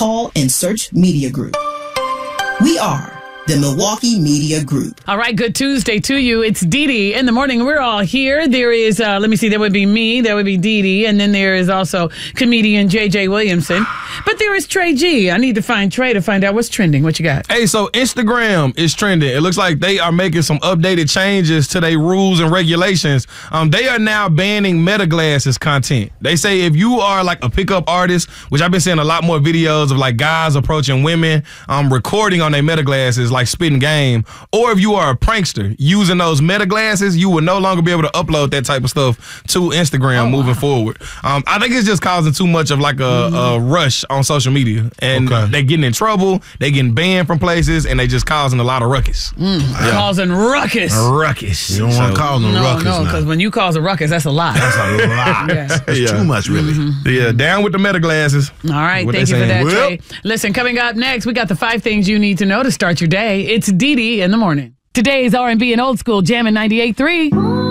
call and search Media Group. We are the Milwaukee Media Group. All right, good Tuesday to you. It's Dee Dee in the morning. We're all here. There is, there would be me, there would be Dee Dee, and then there is also comedian J.J. Williamson. But there is Trey G. I need to find Trey to find out what's trending. What you got? Hey, so Instagram is trending. It looks like they are making some updated changes to their rules and regulations. They are now banning Meta Glasses content. They say if you are like a pickup artist, which I've been seeing a lot more videos of like guys approaching women, recording on their Meta Glasses, like spitting game, or if you are a prankster using those Meta Glasses, you will no longer be able to upload that type of stuff to Instagram moving forward. I think it's just causing too much of like a rush on social media, and they're getting in trouble, they getting banned from places, and they just causing a lot of ruckus. Causing ruckus. Ruckus. You don't want to cause them ruckus. No, because when you cause a ruckus, that's a lot. That's a lot. That's too much, really. Yeah, down with the Meta Glasses. All right, thank you for that, Trey. Listen, coming up next, we got the 5 things you need to know to start your day. It's Dee Dee in the morning. Today's R&B and old school Jammin' 98.3.